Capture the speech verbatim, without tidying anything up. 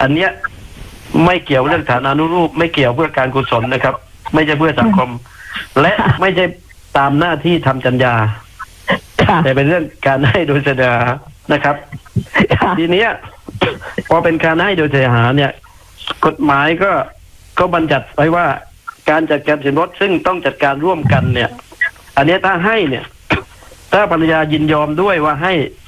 อันเนี้ยไม่เกี่ยวเรื่องฐานานุรูปไม่เกี่ยวเพื่อการกุศลนะครับไม่ใช่เพื่อสังคมและไม่ใช่ตามหน้าที่ทำจัญญาแต่เป็นเรื่องการให้โดยเสน่หานะครับทีนี้พอเป็นการให้โดยเสน่หาเนี่ยกฎหมายก็ก็บัญญัติไว้ว่าการจัดการสินสมรสซึ่งต้องจัดการร่วมกันเนี่ยอันนี้ถ้าให้เนี่ยถ้าภรรยายินยอมด้วยว่าให้